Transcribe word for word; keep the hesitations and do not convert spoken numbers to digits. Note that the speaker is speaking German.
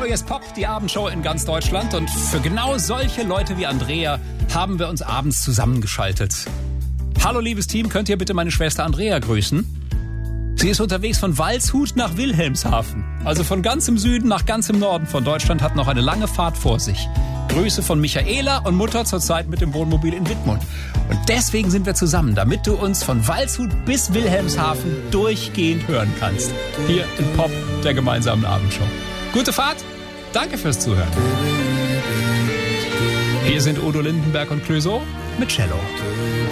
Hallo, hier ist Pop, die Abendshow in ganz Deutschland. Und für genau solche Leute wie Andrea haben wir uns abends zusammengeschaltet. Hallo, liebes Team, könnt ihr bitte meine Schwester Andrea grüßen? Sie ist unterwegs von Waldshut nach Wilhelmshaven. Also von ganz im Süden nach ganz im Norden von Deutschland, hat noch eine lange Fahrt vor sich. Grüße von Michaela und Mutter zurzeit mit dem Wohnmobil in Wittmund. Und deswegen sind wir zusammen, damit du uns von Waldshut bis Wilhelmshaven durchgehend hören kannst. Hier in Pop, der gemeinsamen Abendshow. Gute Fahrt, danke fürs Zuhören. Hier sind Udo Lindenberg und Clouseau mit Cello.